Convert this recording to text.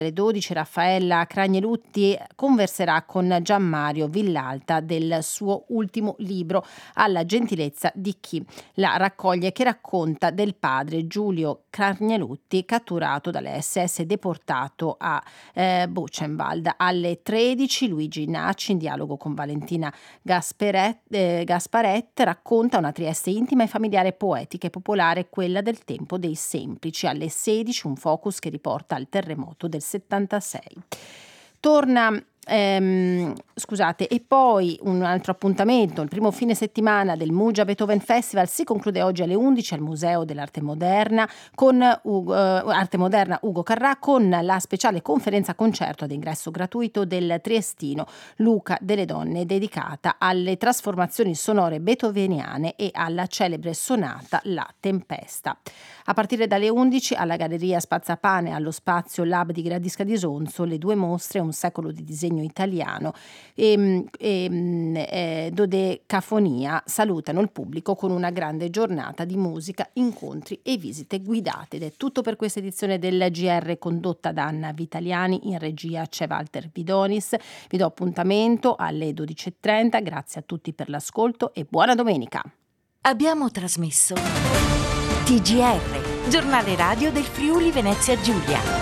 Alle 12 Raffaella Cragnelutti converserà con Gianmario Villalta del suo ultimo libro Alla gentilezza di chi la raccoglie, che racconta del padre Giulio Cragnelutti, catturato dalle SS e deportato a Buchenwald. Alle 13 Luigi Nacci, in dialogo con Valentina Gasparet, racconta una Trieste intima e familiare, poetica e popolare, quella del tempo dei semplici. Alle 16 un focus che riporta al terremoto del 76. E poi un altro appuntamento, il primo fine settimana del Mugia Beethoven Festival si conclude oggi alle 11 al Museo dell'Arte Moderna con Arte Moderna Ugo Carrà, con la speciale conferenza concerto ad ingresso gratuito del triestino Luca Delle Donne, dedicata alle trasformazioni sonore beethoveniane e alla celebre sonata La Tempesta. A partire dalle 11 alla Galleria Spazzapane, allo spazio Lab di Gradisca di Sonzo, le due mostre Un secolo di disegno italiano e Dodecafonia salutano il pubblico con una grande giornata di musica, incontri e visite guidate. Ed è tutto per questa edizione del GR, condotta da Anna Vitaliani. In regia c'è Walter Vidonis. Vi do appuntamento alle 12.30. Grazie a tutti per l'ascolto e buona domenica. Abbiamo trasmesso TGR, giornale radio del Friuli Venezia Giulia.